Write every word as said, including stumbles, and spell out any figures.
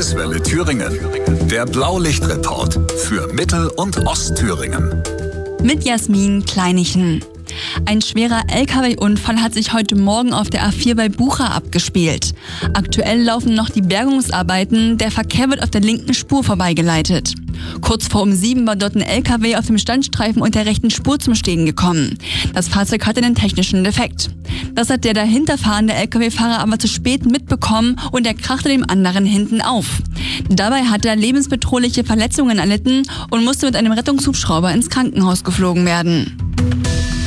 Landeswelle Thüringen. Der Blaulichtreport für Mittel- und Ostthüringen. Mit Jasmin Kleinichen. Ein schwerer L K W-Unfall hat sich heute Morgen auf der A vier bei Bucha abgespielt. Aktuell laufen noch die Bergungsarbeiten, der Verkehr wird auf der linken Spur vorbeigeleitet. Kurz vor um sieben war dort ein L K W auf dem Standstreifen und der rechten Spur zum Stehen gekommen. Das Fahrzeug hatte einen technischen Defekt. Das hat der dahinter fahrende L K W-Fahrer aber zu spät mitbekommen und er krachte dem anderen hinten auf. Dabei hat er lebensbedrohliche Verletzungen erlitten und musste mit einem Rettungshubschrauber ins Krankenhaus geflogen werden.